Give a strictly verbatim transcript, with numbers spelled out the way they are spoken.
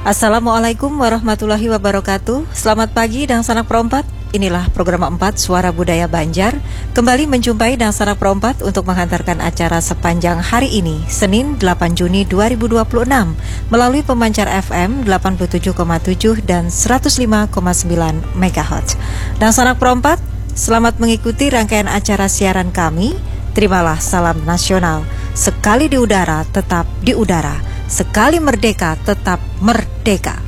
Assalamualaikum warahmatullahi wabarakatuh. Selamat pagi dan sanak perompat. Inilah program empat Suara Budaya Banjar. Kembali menjumpai dan sanak perompat untuk menghantarkan acara sepanjang hari ini, Senin delapan Juni dua ribu dua puluh enam, melalui pemancar F M delapan puluh tujuh koma tujuh dan seratus lima koma sembilan megahertz. Dan sanak perompat, selamat mengikuti rangkaian acara siaran kami. Terimalah salam nasional. Sekali di udara, tetap di udara. Sekali merdeka, tetap merdeka.